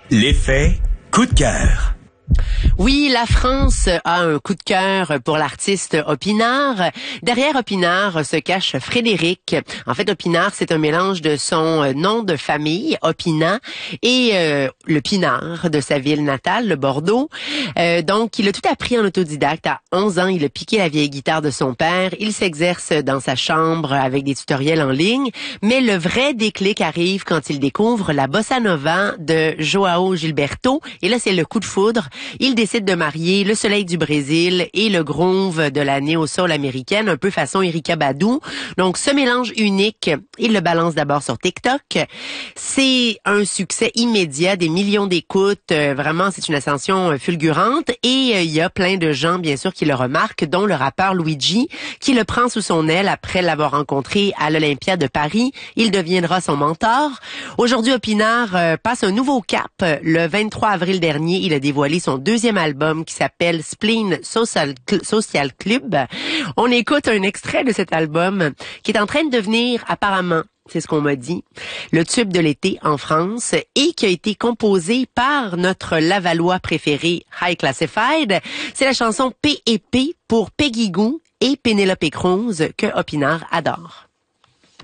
L'effet coup de cœur. Oui, la France a un coup de cœur pour l'artiste Opinard. Derrière Opinard se cache Frédéric. En fait, Opinard, c'est un mélange de son nom de famille, Opinat, et le Pinard de sa ville natale, le Bordeaux. Donc, il a tout appris en autodidacte. À 11 ans, il a piqué la vieille guitare de son père. Il s'exerce dans sa chambre avec des tutoriels en ligne. Mais le vrai déclic arrive quand il découvre la bossa nova de João Gilberto. Et là, c'est le coup de foudre. Il décide de marier le soleil du Brésil et le groove de la néo-soul américaine, un peu façon Erykah Badu. Donc, ce mélange unique, il le balance d'abord sur TikTok. C'est un succès immédiat, des millions d'écoutes. Vraiment, c'est une ascension fulgurante. Et il y a plein de gens, bien sûr, qui le remarquent, dont le rappeur Luigi, qui le prend sous son aile après l'avoir rencontré à l'Olympia de Paris. Il deviendra son mentor. Aujourd'hui, Opinard passe un nouveau cap. Le 23 avril dernier, il a dévoilé son deuxième album qui s'appelle Spleen Social Club. On écoute un extrait de cet album qui est en train de devenir apparemment, c'est ce qu'on m'a dit, le tube de l'été en France et qui a été composé par notre Lavallois préféré High Classified. C'est la chanson P&P pour Peggy Gou et Penelope Cruz que Opinard adore.